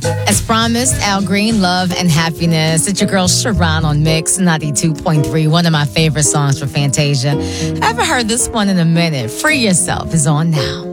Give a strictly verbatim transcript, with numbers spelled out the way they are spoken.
As promised, Al Green, Love and Happiness. It's your girl Sharon on Mix ninety-two point three, one of my favorite songs for Fantasia. I haven't heard this one in a minute. Free Yourself is on now.